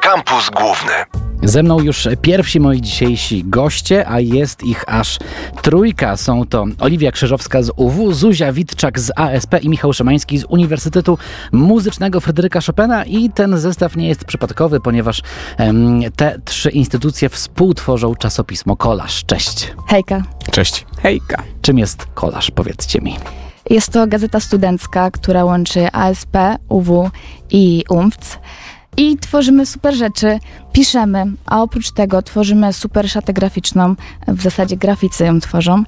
Kampus Główny. Ze mną już pierwsi moi dzisiejsi goście, a jest ich aż trójka. Są to Oliwia Krzyżowska z UW, Zuzia Witczak z ASP i Michał Szymański z Uniwersytetu Muzycznego Fryderyka Chopina. I ten zestaw nie jest przypadkowy, ponieważ te trzy instytucje współtworzą czasopismo Kolaż. Cześć. Hejka. Cześć. Hejka. Czym jest Kolaż? Powiedzcie mi. Jest to gazeta studencka, która łączy ASP, UW i UMFC. I tworzymy super rzeczy, piszemy, a oprócz tego tworzymy super szatę graficzną, w zasadzie graficy ją tworzą.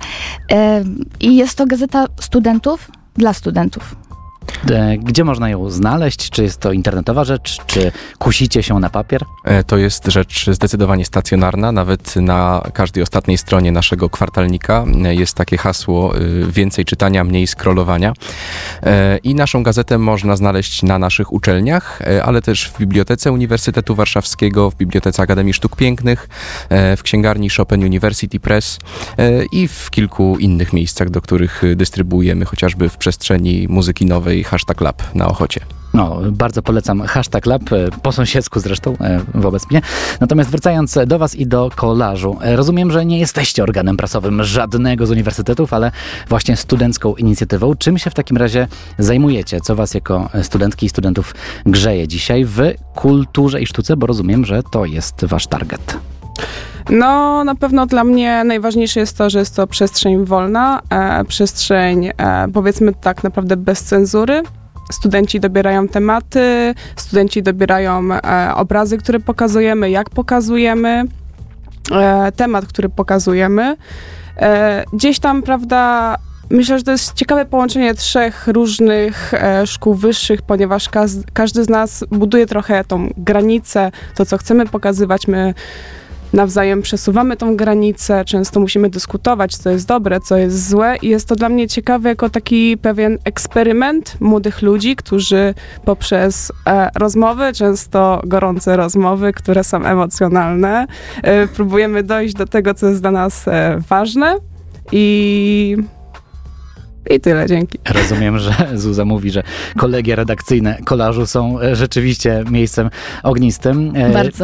I jest to gazeta studentów dla studentów. Gdzie można ją znaleźć? Czy jest to internetowa rzecz? Czy kusicie się na papier? To jest rzecz zdecydowanie stacjonarna. Nawet na każdej ostatniej stronie naszego kwartalnika jest takie hasło: więcej czytania, mniej scrollowania. I naszą gazetę można znaleźć na naszych uczelniach, ale też w Bibliotece Uniwersytetu Warszawskiego, w Bibliotece Akademii Sztuk Pięknych, w księgarni Chopin University Press i w kilku innych miejscach, do których dystrybuujemy, chociażby w przestrzeni muzyki nowej #Lab na Ochocie. No, bardzo polecam #Lab, po sąsiedzku zresztą, wobec mnie. Natomiast wracając do was i do Kolażu. Rozumiem, że nie jesteście organem prasowym żadnego z uniwersytetów, ale właśnie studencką inicjatywą. Czym się w takim razie zajmujecie? Co was jako studentki i studentów grzeje dzisiaj w kulturze i sztuce? Bo rozumiem, że to jest wasz target. No, na pewno dla mnie najważniejsze jest to, że jest to przestrzeń wolna, przestrzeń powiedzmy tak naprawdę bez cenzury. Studenci dobierają tematy, studenci dobierają obrazy, które pokazujemy, jak pokazujemy, temat, który pokazujemy. Gdzieś tam, prawda, myślę, że to jest ciekawe połączenie trzech różnych szkół wyższych, ponieważ każdy z nas buduje trochę tą granicę, to co chcemy pokazywać, my nawzajem przesuwamy tą granicę, często musimy dyskutować, co jest dobre, co jest złe i jest to dla mnie ciekawe jako taki pewien eksperyment młodych ludzi, którzy poprzez rozmowy, często gorące rozmowy, które są emocjonalne, próbujemy dojść do tego, co jest dla nas ważne i tyle, dzięki. Rozumiem, że Zuza mówi, że kolegia redakcyjne Kolażu są rzeczywiście miejscem ognistym. Bardzo.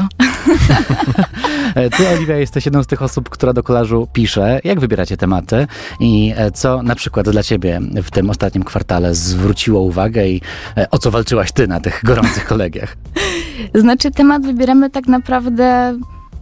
Ty, Oliwia, jesteś jedną z tych osób, która do Kolażu pisze. Jak wybieracie tematy i co na przykład dla ciebie w tym ostatnim kwartale zwróciło uwagę i o co walczyłaś ty na tych gorących kolegiach? Znaczy, temat wybieramy tak naprawdę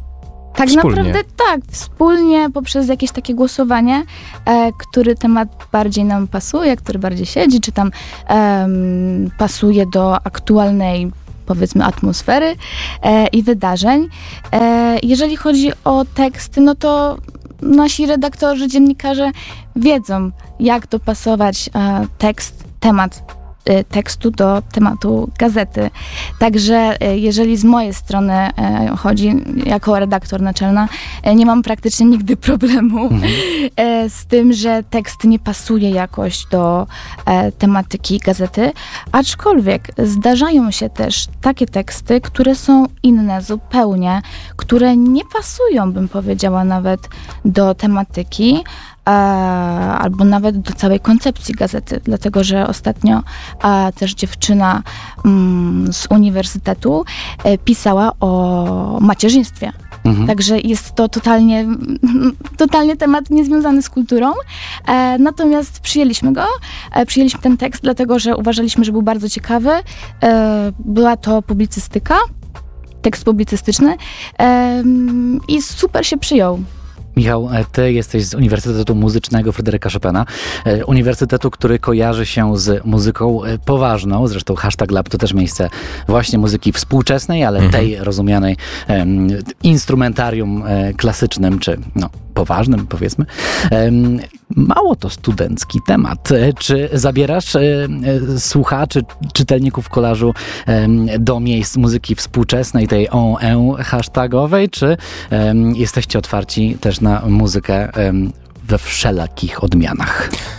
wspólnie poprzez jakieś takie głosowanie, który temat bardziej nam pasuje, który bardziej siedzi, czy tam pasuje do aktualnej, powiedzmy, atmosfery i wydarzeń. Jeżeli chodzi o teksty, no to nasi redaktorzy, dziennikarze wiedzą, jak dopasować temat tekstu do tematu gazety. Także jeżeli z mojej strony chodzi, jako redaktor naczelna, nie mam praktycznie nigdy problemu z tym, że tekst nie pasuje jakoś do tematyki gazety, aczkolwiek zdarzają się też takie teksty, które są inne zupełnie, które nie pasują, bym powiedziała, nawet do tematyki, albo nawet do całej koncepcji gazety, dlatego że ostatnio też dziewczyna z uniwersytetu pisała o macierzyństwie. Także jest to totalnie temat niezwiązany z kulturą. Natomiast przyjęliśmy ten tekst, dlatego że uważaliśmy, że był bardzo ciekawy. Była to publicystyka, tekst publicystyczny i super się przyjął. Michał, ty jesteś z Uniwersytetu Muzycznego Fryderyka Chopina. Uniwersytetu, który kojarzy się z muzyką poważną. Zresztą #Lab to też miejsce właśnie muzyki współczesnej, ale tej rozumianej instrumentarium klasycznym, czy poważnym, powiedzmy. Mało to studencki temat. Czy zabierasz słuchaczy, czytelników Kolażu do miejsc muzyki współczesnej, tej hashtagowej, czy jesteście otwarci też na muzykę we wszelakich odmianach?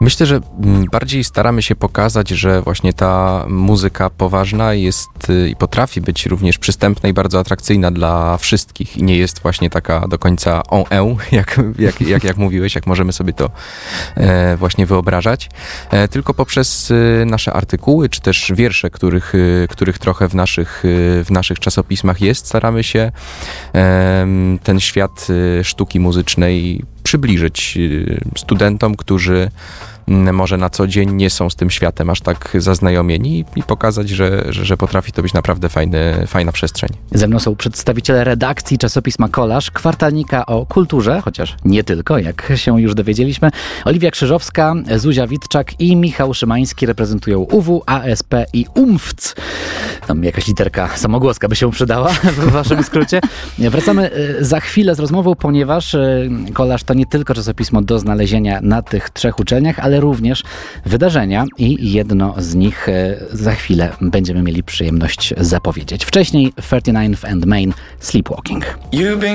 Myślę, że bardziej staramy się pokazać, że właśnie ta muzyka poważna jest i potrafi być również przystępna i bardzo atrakcyjna dla wszystkich i nie jest właśnie taka do końca jak mówiłeś, jak możemy sobie to właśnie wyobrażać, tylko poprzez nasze artykuły, czy też wiersze, których trochę w naszych czasopismach jest, staramy się ten świat sztuki muzycznej przybliżyć studentom, którzy może na co dzień nie są z tym światem aż tak zaznajomieni i pokazać, że potrafi to być naprawdę fajna przestrzeń. Ze mną są przedstawiciele redakcji czasopisma Kolaż, kwartalnika o kulturze, chociaż nie tylko, jak się już dowiedzieliśmy. Oliwia Krzyżowska, Zuzia Witczak i Michał Szymański reprezentują UW, ASP i UMFC. Tam jakaś literka samogłoska by się przydała w waszym skrócie. Wracamy za chwilę z rozmową, ponieważ Kolaż to nie tylko czasopismo do znalezienia na tych 3 uczelniach, ale również wydarzenia i jedno z nich za chwilę będziemy mieli przyjemność zapowiedzieć. Wcześniej 39th and Main Sleepwalking.